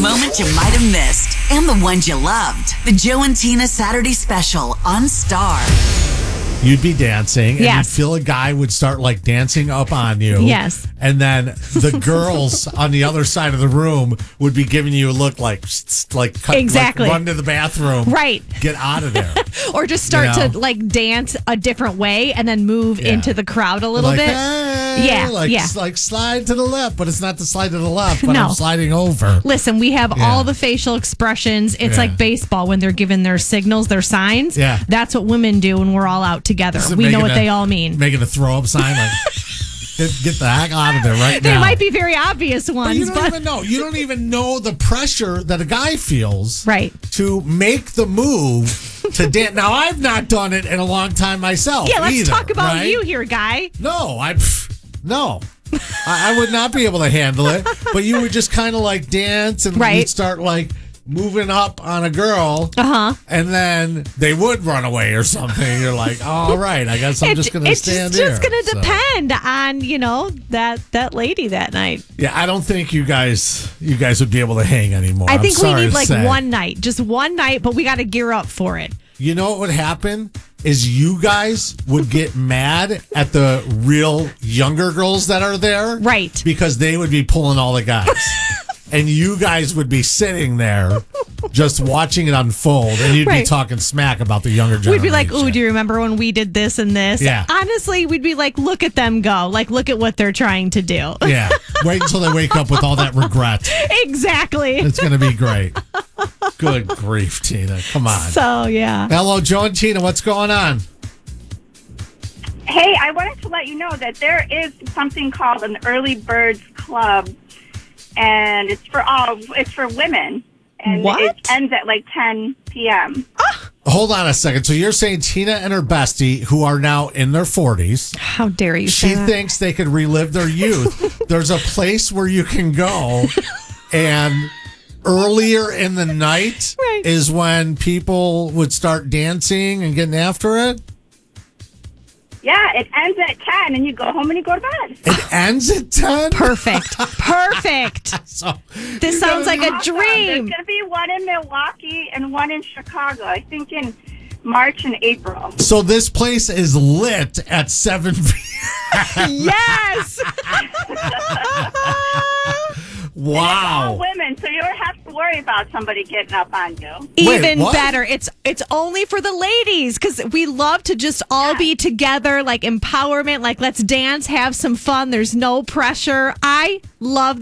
moment you might have missed and the ones you loved. The Joe and Tina Saturday Special on Star. You'd be dancing, and Yes. you'd feel a guy would start like dancing up on you. Yes. And then the girls on the other side of the room would be giving you a look like Exactly. run to the bathroom. Right. Get out of there. Or just start You know? to like dance a different way and then move Yeah. into the crowd a little Like, bit. hey, Yeah, like, yeah. like slide to the left, but it's not the slide to the left, but No. I'm sliding over. Listen, we have Yeah. all the facial expressions. It's Yeah. like baseball when they're giving their signals, their signs. Yeah. That's what women do when we're all out together. So We know making what a- they all mean. Making a throw up sign like get the heck out of there right They now. might be very obvious But ones, you don't but even know. You don't even know the pressure that a guy feels right. to make the move to dance. Now, I've not done it in a long time myself. Yeah, let's either, talk about right? you here, guy. No, no. I would not be able to handle it. But you would just kind of like dance and Right. you'd start like moving up on a girl. Uh-huh. And then they would run away or something. You're like, all right, I guess I'm just going to stand here. It's just going to So, depend on, that lady that night. yeah, I don't think you guys would be able to hang anymore. I think I'm we sorry need to like say. one night, just one night, but we got to gear up for it. You know what would happen is you guys would get mad at the real younger girls that are there. Right. Because they would be pulling all the guys. And you guys would be sitting there just watching it unfold. And you'd be Right. talking smack about the younger generation. We'd be like, "Ooh, do you remember when we did this and this?" Yeah. Honestly, we'd be like, "Look at them go! Like, look at what they're trying to do." Yeah. Wait until they wake up with all that regret. Exactly. It's going to be great. Good grief, Tina. Come on. So yeah. Hello, Joe and Tina. What's going on? Hey, I wanted to let you know that there is something called an Early Birds Club, and it's for women, and What? it ends at like 10 p.m. Hold on a second. So you're saying Tina and her bestie, who are now in their 40s, How dare you she say that? thinks they could relive their youth. There's a place where you can go, and earlier in the night Right. is when people would start dancing and getting after it. Yeah, it ends at 10, and you go home and you go to bed. It ends at 10? Perfect. Perfect. So, This sounds like a Awesome. dream. There's going to be one in Milwaukee and one in Chicago, I think in March and April. so this place is lit at 7 p.m. Yes. All Wow. women, so you don't have to worry about somebody getting up on you. Even what? better. It's only for the ladies because we love to just all be together, like empowerment, like let's dance, have some fun. There's no pressure. I love